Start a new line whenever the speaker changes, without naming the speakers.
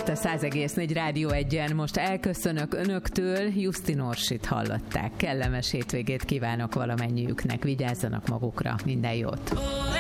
itt a 100,4 Rádió 1-en. Most elköszönök önöktől, Justin Orsit hallották. Kellemes hétvégét kívánok valamennyiüknek, vigyázzanak magukra, minden jót!